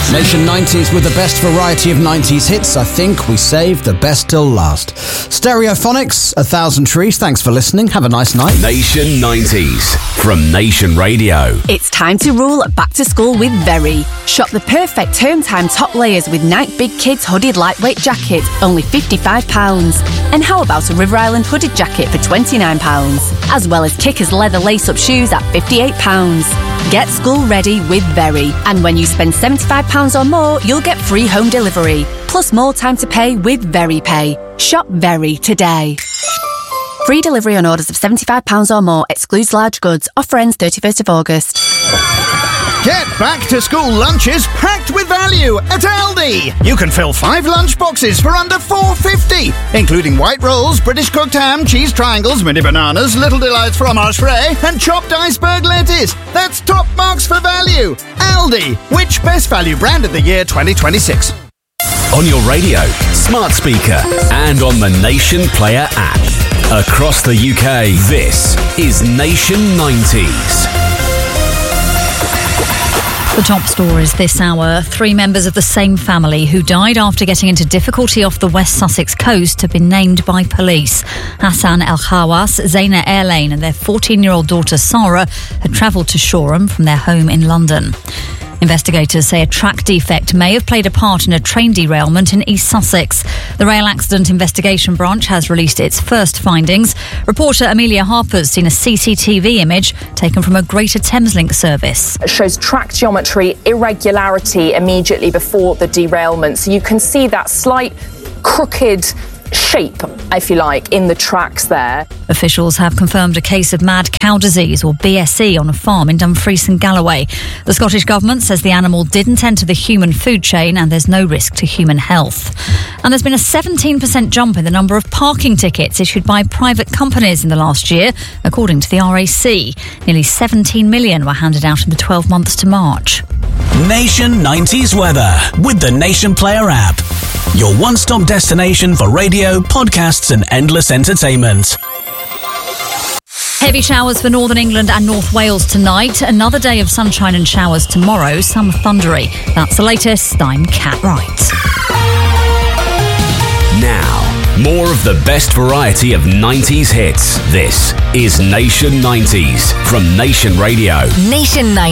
Nation 90s with the best variety of 90s hits. I think we saved the best till last. Stereophonics, 1,000 Trees. Thanks for listening. Have a nice night. Nation 90s from Nation Radio. It's time to rule back to school with Very. Shop the perfect term time top layers with Nike Big Kids hooded lightweight jacket, only £55. And how about a River Island hooded jacket for £29? As well as Kickers leather lace-up shoes at £58. Get school ready with Very. And when you spend £75 or more, you'll get free home delivery. Plus more time to pay with Very Pay. Shop Very today. Free delivery on orders of £75 or more. Excludes large goods. Offer ends 31st of August. Get back to school lunches packed with value at Aldi. You can fill 5 lunch boxes for under £4.50, including white rolls, British cooked ham, cheese triangles, mini bananas, little delights fromage frais, and chopped iceberg lettuce. That's top marks for value. Aldi, which best value brand of the year 2026? On your radio, smart speaker, and on the Nation Player app. Across the UK, this is Nation 90s. The top stories this hour. 3 members of the same family who died after getting into difficulty off the West Sussex coast have been named by police. Hassan El Khawas, Zaina Airlane and their 14-year-old daughter Sarah had travelled to Shoreham from their home in London. Investigators say a track defect may have played a part in a train derailment in East Sussex. The Rail Accident Investigation Branch has released its first findings. Reporter Amelia Harper's seen a CCTV image taken from a Greater Thameslink service. It shows track geometry irregularity immediately before the derailment. So you can see that slight crooked shape, if you like, in the tracks there. Officials have confirmed a case of mad cow disease, or BSE, on a farm in Dumfries and Galloway. The Scottish Government says the animal didn't enter the human food chain and there's no risk to human health. And there's been a 17% jump in the number of parking tickets issued by private companies in the last year, according to the RAC. Nearly 17 million were handed out in the 12 months to March. Nation 90s weather with the Nation Player app. Your one-stop destination for radio, podcasts and endless entertainment. Heavy showers for northern England and North Wales tonight. Another day of sunshine and showers tomorrow, some thundery. That's the latest. I'm Kat Wright. Now, more of the best variety of 90s hits. This is Nation 90s from Nation Radio. Nation 90s.